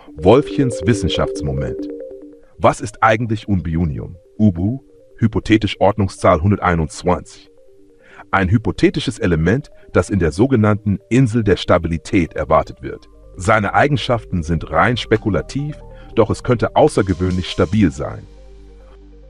Wolfchens Wissenschaftsmoment. Was ist eigentlich Unbiunium? Ubu, hypothetisch Ordnungszahl 121. Ein hypothetisches Element, das in der sogenannten Insel der Stabilität erwartet wird. Seine Eigenschaften sind rein spekulativ, doch es könnte außergewöhnlich stabil sein.